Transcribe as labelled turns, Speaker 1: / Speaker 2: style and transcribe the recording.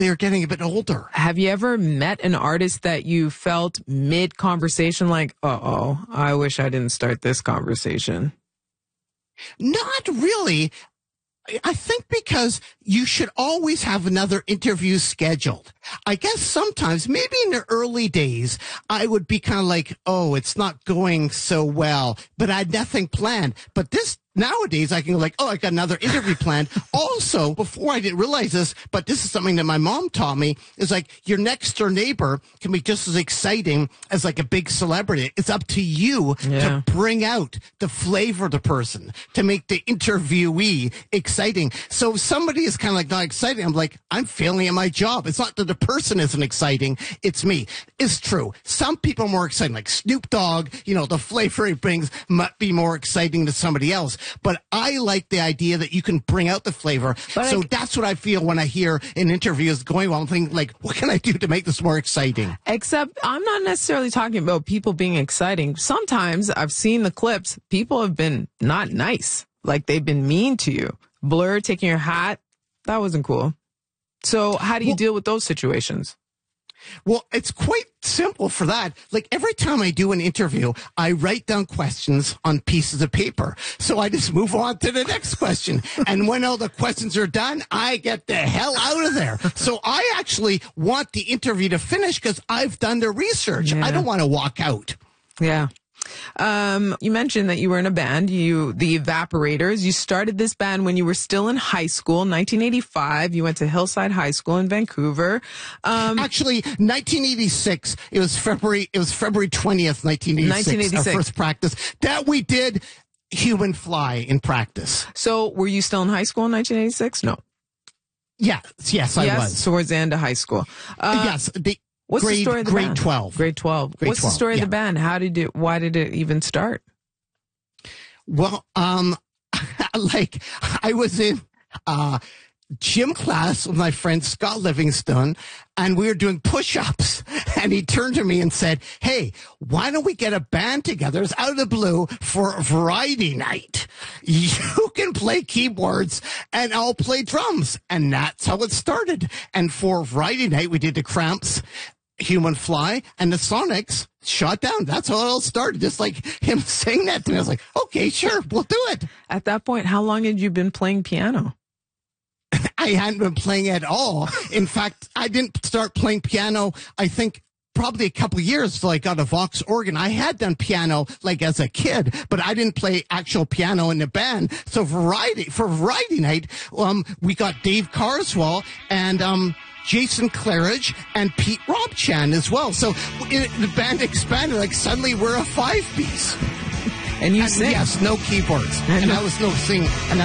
Speaker 1: they're getting a bit older.
Speaker 2: Have you ever met an artist that you felt mid-conversation like, uh-oh, I wish I didn't start this conversation?
Speaker 1: Not really. I think because you should always have another interview scheduled. I guess sometimes, maybe in the early days, I would be kind of like, oh, it's not going so well, but I had nothing planned. But nowadays, I can go like, oh, I got another interview planned. Also, before I didn't realize this, but this is something that my mom taught me, is like your next door neighbor can be just as exciting as like a big celebrity. It's up to you to bring out the flavor of the person, to make the interviewee exciting. So if somebody is kind of like not exciting, I'm like, I'm failing at my job. It's not that the person isn't exciting, it's me. It's true. Some people are more exciting, like Snoop Dogg, the flavor he brings might be more exciting to somebody else. But I like the idea that you can bring out the flavor. So that's what I feel when I hear an interview is going well. I'm thinking, like, what can I do to make this more exciting?
Speaker 2: Except I'm not necessarily talking about people being exciting. Sometimes I've seen the clips. People have been not nice. Like they've been mean to you. Blur, taking your hat. That wasn't cool. So how do you deal with those situations?
Speaker 1: Well, it's quite simple for that. Like every time I do an interview, I write down questions on pieces of paper. So I just move on to the next question. And when all the questions are done, I get the hell out of there. So I actually want the interview to finish because I've done the research. I don't want to walk out.
Speaker 2: Yeah. You mentioned that you were in a band, the Evaporators. You started this band when you were still in high school, 1985. You went to Hillside High School in Vancouver.
Speaker 1: Actually, 1986. It was February 20th, 1986. Our first practice that we did Human Fly in practice.
Speaker 2: So were you still in high school in 1986? No.
Speaker 1: Yes, I was.
Speaker 2: Towards the end of high school.
Speaker 1: Yes.
Speaker 2: What's the story of the band?
Speaker 1: Grade 12.
Speaker 2: Grade 12. What's the story of the band? Why did it even start?
Speaker 1: Well, like I was in gym class with my friend Scott Livingstone, and we were doing push-ups, and he turned to me and said, hey, why don't we get a band together? It's out of the blue for variety night. You can play keyboards and I'll play drums. And that's how it started. And for variety night, we did the Cramps, Human Fly, and the Sonics shot down. That's how it all started. Just like him saying that to me. I was like, okay, sure, we'll do it.
Speaker 2: At that point, how long had you been playing piano?
Speaker 1: I hadn't been playing at all. In fact, I didn't start playing piano, I think, probably a couple years till I got a Vox organ. I had done piano like as a kid, but I didn't play actual piano in the band. So for variety night, we got Dave Carswell and Jason Claridge and Pete Robchan as well. So the band expanded. Like suddenly we're a 5-piece.
Speaker 2: And you sing.
Speaker 1: Yes, no keyboards. And I was no singing.